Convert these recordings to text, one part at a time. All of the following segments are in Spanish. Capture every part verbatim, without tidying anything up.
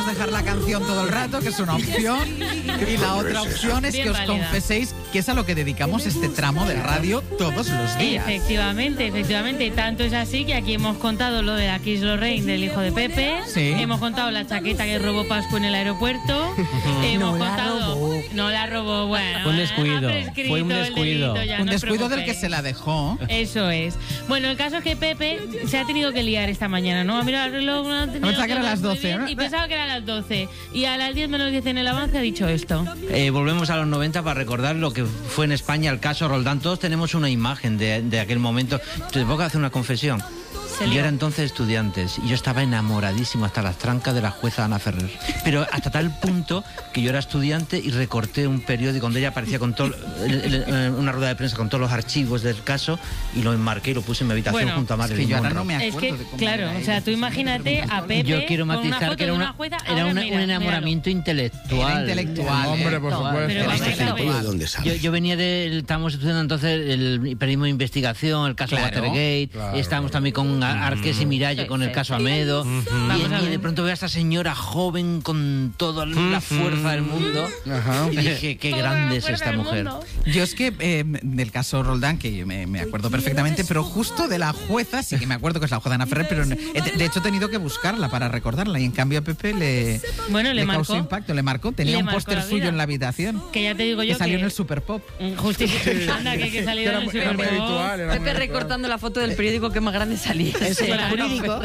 podemos dejar la canción todo el rato, que es una opción. Y la otra opción es Bien que os válida. confeséis que es a lo que dedicamos este tramo de radio todos los días. Efectivamente, efectivamente. Tanto es así que aquí hemos contado lo de la Kiss Lorraine del hijo de Pepe. Sí. Hemos contado la chaqueta que robó Pascu en el aeropuerto. Hemos No la contado. robó. No la robó, bueno. Fue un descuido, ha prescrito fue un el descuido. delito, ya, Un no os descuido del que preocupéis. se la dejó. Eso es. Bueno, el caso es que Pepe se ha tenido que liar esta mañana, ¿no? Ha mirado el reloj, no ha tenido Pensaba que eran las muy doce, bien, ¿no? y pensaba que eran las doce. Y a las diez menos diez en el avance ha dicho esto. Eh, volvemos a los noventa para recordar lo que fue en España el caso Roldán. Todos tenemos una imagen de, de aquel momento. Te puedo hacer una confesión. Se Yo lió. era entonces estudiante y yo estaba enamoradísimo hasta las trancas de la jueza Ana Ferrer. Pero hasta tal punto que yo era estudiante y recorté un periódico donde ella aparecía con todo, el- el- el- una rueda de prensa con todos los archivos del caso y lo enmarqué y lo puse en mi habitación Bueno, junto a Es Marilyn que yo ahora Monroe. no me Es acuerdo que, de cómo claro, era o sea, ella. tú imagínate a Pepe Yo quiero con una matizar foto que era, de una, una jueza. era Ahora una- mira, un míralo. enamoramiento intelectual. Era intelectual. Hombre, por ¿eh? supuesto. Pero Era vamos a intelectual. ver. ¿De dónde sale? Yo, yo venía de, estábamos estudiando entonces el periodismo de investigación, el caso Claro, Watergate, claro. y estábamos también con Ar- Arqués y Miralles con el caso Amedo, Vamos a y, y de ver. pronto veo a esta señora joven con toda la fuerza del mundo, Ajá. y dije, qué Toda la grande es fuerza esta del mujer. mundo. Yo es que eh, del caso Roldán, que yo me, me acuerdo perfectamente, pero justo de la jueza, sí que me acuerdo que es la jueza Ana Ferrer, pero eh, de, de hecho he tenido que buscarla para recordarla y en cambio a Pepe le, Bueno, le causó marcó. impacto, le marcó, tenía Le un marcó póster la suyo vida. en la habitación Que ya te digo que yo salió que... en el Super Pop. Justicia. Anda, que, que salió Era, en el era muy Super Bowl. habitual. Era muy Pepe habitual. recortando la foto del periódico que más grande salía. Sí, Era claro. jurídico.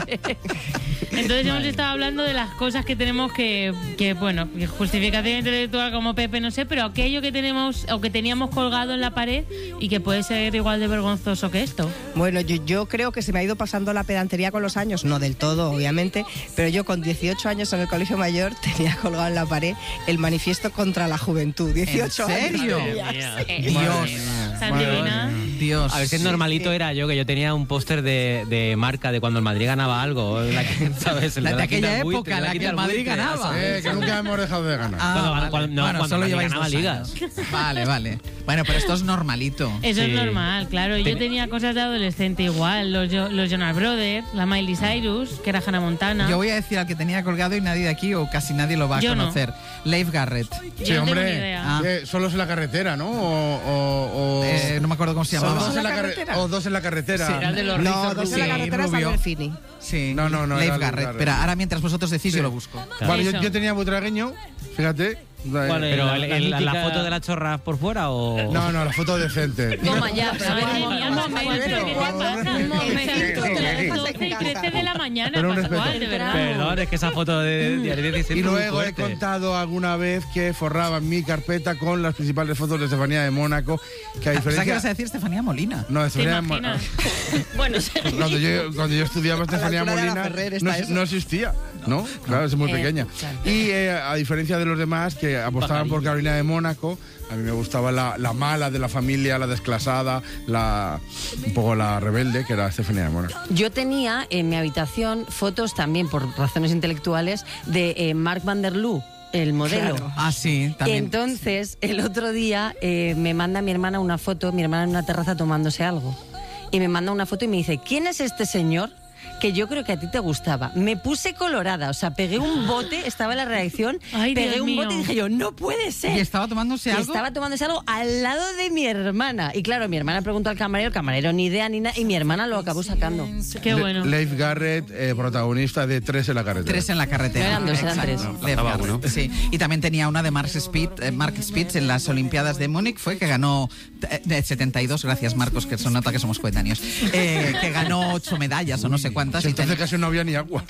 Entonces hemos estado hablando de las cosas que tenemos que, que bueno, que justificación intelectual como Pepe, no sé, pero aquello que tenemos o que teníamos colgado en la pared y que puede ser igual de vergonzoso que esto. Bueno, yo, yo creo que se me ha ido pasando la pedantería con los años, no del todo, obviamente, pero yo con dieciocho años en el colegio mayor tenía colgado en la pared el manifiesto contra la juventud. dieciocho ¿En serio? años. Dios, Santivina. Dios. A ver, qué normalito era yo, que yo tenía un póster de, de marca de cuando el Madrid ganaba algo, la que, ¿sabes? El La de la aquella quita el buitre, época, la la quita que el Madrid buitre, ganaba. ¿sabes? Eh, que nunca hemos dejado de ganar. Ah, Cuando- vale. cuando- no, bueno, cuando solo Madrid lleváis ganaba dos ligas. años. Vale, vale. Bueno, pero esto es normalito. Eso Sí. es normal, claro. Yo tenía cosas de adolescente igual. Los, Jo- los Jonas Brothers, la Miley Cyrus, que era Hannah Montana. Yo voy a decir al que tenía colgado y nadie de aquí o casi nadie lo va a Yo no. conocer. Leif Garrett. Yo Sí, no tengo hombre. ni idea. Ah. Eh, solos en la carretera, ¿no? O, o, o- Eh, no me acuerdo cómo se o llamaba. dos en la ¿Carretera? carretera. O dos en la carretera. Sí, Era de los No, rizos dos en la Sí, carretera es rubio. Albert Finney. Sí, No, no, no, Leif era Leif Garrett. Garrett. Pero ahora mientras vosotros decís, Sí. yo lo busco. Vale, yo, Eso. yo tenía butragueño, fíjate. ¿Cuál es? Pero ¿La, el- la el- la mítica- foto de las chorras por fuera o...? No, no, la foto decente. Toma ya. A ver, niña, un momento, ¿qué te pasa? Un momento, Son te la las dejas doce en y casa. trece de la mañana, Pero un Pascual, respeto. de verdad. Perdón, es que esa foto de diario dieciséis Y es muy luego he fuerte. contado alguna vez que forraba mi carpeta con las principales fotos de Estefanía de Mónaco, que a Pensaba que diferencia... ibas a decir Estefanía Molina. No, ¿Te Estefanía de Mónaco. imaginas? Bueno, Cuando yo, cuando yo estudiaba Estefanía altura de la Molina, Ferrer está no, eso. no existía, ¿no? Claro, es muy Eh, pequeña. claro. Y eh, a diferencia de los demás que apostaban por Carolina de Mónaco, a mí me gustaba la, la mala de la familia, la desclasada, la un poco la rebelde, que era Estefanía de Mónaco. yo tenía en mi habitación fotos también, por razones intelectuales, de eh, Mark Van der Loo, el modelo. Ah, sí, también. Entonces, el otro día eh, me manda mi hermana una foto, mi hermana en una terraza tomándose algo. Y me manda una foto y me dice, ¿quién es este señor? Que yo creo que a ti te gustaba. Me puse colorada, o sea, pegué un bote, estaba en la redacción, Ay, pegué Dios un mío. bote y dije yo, no puede ser. ¿Y estaba tomándose Y algo? estaba tomándose algo al lado de mi hermana. Y claro, mi hermana preguntó al camarero, el camarero ni idea ni nada, y mi hermana lo acabó sacando. Qué bueno. Le- Leif Garrett, eh, protagonista de Tres en la carretera. Tres en la carretera. No eran dos, eran tres. Leif Faltaba Garrett, uno. Sí. Y también tenía una de Mark Spitz, eh, Mark Spitz en las Olimpiadas de Múnich, fue que ganó eh, de setenta y dos, gracias Marcos, que se nota que somos coetáneos, eh, que ganó ocho medallas o no sé cuántas. Si Y entonces ten- casi no había ni agua.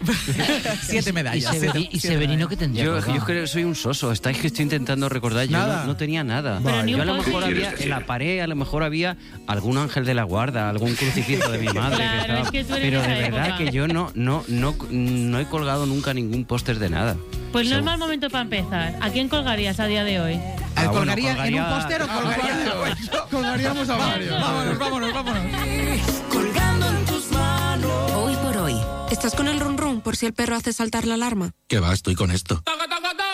siete ¿Y, medallas. Sever- siete- y siete Severino que tendría? Yo, colgado? yo creo que soy un soso. Estáis que estoy intentando recordar. Yo Nada. no, no tenía nada. Pero ni Yo a un lo mejor post-it. había, en la pared, a lo mejor había algún ángel de la guarda, algún crucifijo de mi madre. Claro, que estaba- es que tú eres Pero de de esa verdad época. que yo no, no, no, no he colgado nunca ningún póster de nada. Pues no So- es mal momento para empezar. ¿A quién colgarías a día de hoy? Eh, Ah, bueno, ¿Colgaría en un colgaría- póster o colgaría? Colgaríamos a varios. Vámonos, vámonos, vámonos. Hoy por hoy. ¿Estás con el run run por si el perro hace saltar la alarma? ¿Qué va? Estoy con esto.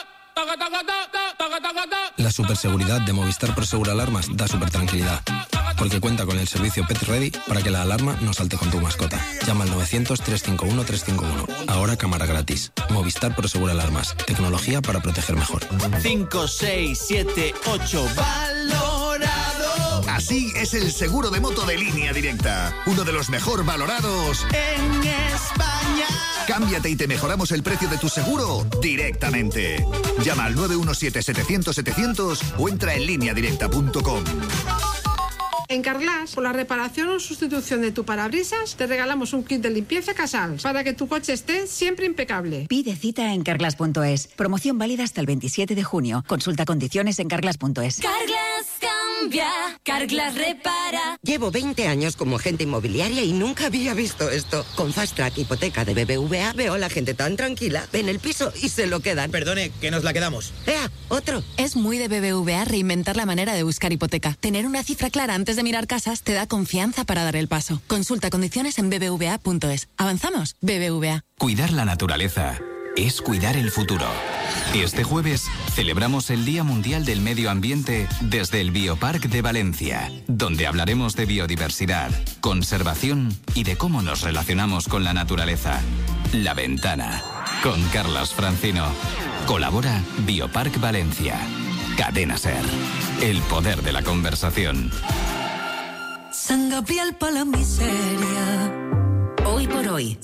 La superseguridad de Movistar Prosegur Alarmas da super tranquilidad. porque cuenta con el servicio Pet Ready para que la alarma no salte con tu mascota. Llama al novecientos, trescientos cincuenta y uno, trescientos cincuenta y uno. Ahora cámara gratis. Movistar Prosegur Alarmas. Tecnología para proteger mejor. cinco, seis, siete, ocho. Valorado. Así es el seguro de moto de Línea Directa. Uno de los mejor valorados en España. Cámbiate y te mejoramos el precio de tu seguro directamente. Llama al nueve uno siete, setecientos, setecientos o entra en línea directa punto com. En Carglass, por la reparación o sustitución de tu parabrisas, te regalamos un kit de limpieza Casals para que tu coche esté siempre impecable. Pide cita en carglass punto es. Promoción válida hasta el veintisiete de junio. Consulta condiciones en carglass punto es. Carglass cambia, Carglass repara. Llevo veinte años como agente inmobiliaria y nunca había visto esto. Con Fast Track Hipoteca de B B V A veo a la gente tan tranquila. Ven el piso y se lo quedan. Perdone, que nos la quedamos. ¡Ea, otro! Es muy de B B V A reinventar la manera de buscar hipoteca. Tener una cifra clara antes de mirar casas te da confianza para dar el paso. Consulta condiciones en b b v a punto es. ¿Avanzamos? B B V A. Cuidar la naturaleza es cuidar el futuro. Este jueves celebramos el Día Mundial del Medio Ambiente desde el Biopark de Valencia, donde hablaremos de biodiversidad, conservación y de cómo nos relacionamos con la naturaleza. La Ventana, con Carlas Francino. Colabora Biopark Valencia. Cadena Ser. El poder de la conversación. Sant Gabriel per la misèria. Hoy por hoy,